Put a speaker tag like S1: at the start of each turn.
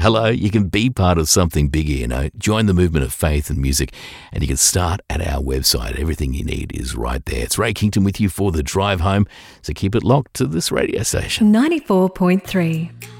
S1: Hello, you can be part of something bigger, Join the movement of faith and music, and you can start at our website. Everything you need is right there. It's Ray Kington with you for The Drive Home, so keep it locked to this radio station.
S2: 94.3